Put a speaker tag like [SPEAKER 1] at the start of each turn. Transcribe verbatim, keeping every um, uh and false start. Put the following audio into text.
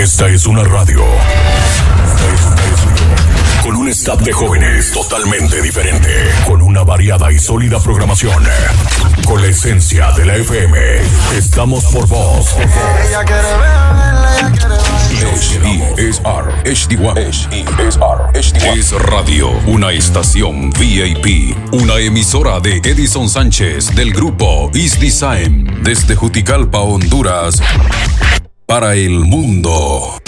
[SPEAKER 1] Esta es una radio. Esta es una radio. Con un staff de jóvenes totalmente diferente. Con una variada y sólida programación. Con la esencia de la F M. Estamos por vos.
[SPEAKER 2] Ella quiere verla, ella quiere bailar.
[SPEAKER 3] H D S R H D uno H D S R H D uno Es Radio, una estación V I P, una emisora de Edison Sánchez del grupo East Design, desde Juticalpa, Honduras, para el mundo.